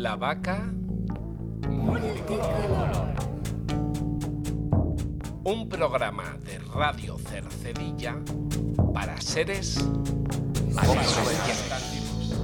La vaca multicolor. Un programa de Radio Cercedilla para seres con